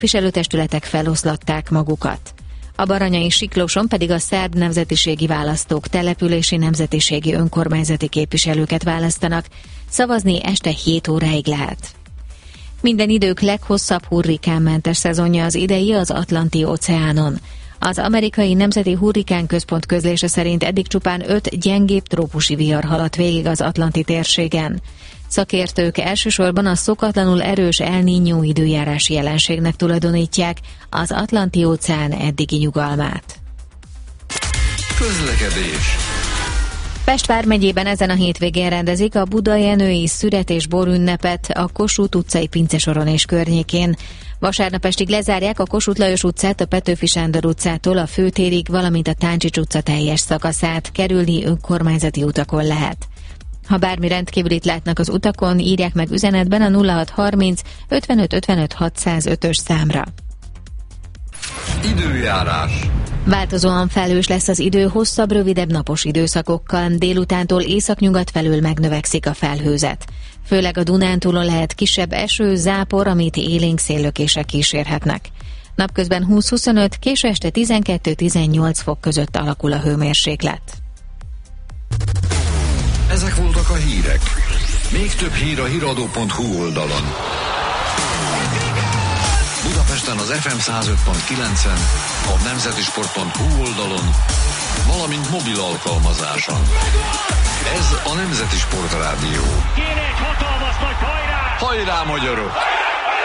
képviselőtestületek feloszlatták magukat. A Baranyai Siklóson pedig a szerb nemzetiségi választók települési nemzetiségi önkormányzati képviselőket választanak, szavazni este 7 óráig lehet. Minden idők leghosszabb hurrikánmentes szezonja az idei az Atlanti-óceánon. Az amerikai Nemzeti Hurrikán Központ közlése szerint eddig csupán 5 gyengébb trópusi vihar haladt végig az Atlanti térségen. Szakértők elsősorban a szokatlanul erős El Niño időjárási jelenségnek tulajdonítják az Atlanti-óceán eddigi nyugalmát. Közlekedés. Pest vármegyében ezen a hétvégén rendezik a budajenői szüret- és borünnepet a Kossuth utcai Pincesoron és környékén. Vasárnap estig lezárják a Kossuth Lajos utcát a Petőfi Sándor utcától a Főtérig, valamint a Táncsics utca teljes szakaszát, kerülni önkormányzati utakon lehet. Ha bármi rendkívülit látnak az utakon, írják meg üzenetben a 0630 55 55 605-ös számra. Időjárás. Változóan felhős lesz az idő hosszabb, rövidebb napos időszakokkal, délutántól északnyugat felől megnövekszik a felhőzet. Főleg a Dunántúlon lehet kisebb eső, zápor, amit élénk széllökések kísérhetnek. Napközben 20-25, késő este 12-18 fok között alakul a hőmérséklet. Ezek voltak a hírek. Még több hír a hiradó.hu oldalon. Budapesten az FM 105.9-en, a nemzetisport.hu oldalon, valamint mobil alkalmazáson. Ez a Nemzeti Sport Rádió. Kéne egy hatalmas nagy hajrá! Hajrá, magyarok!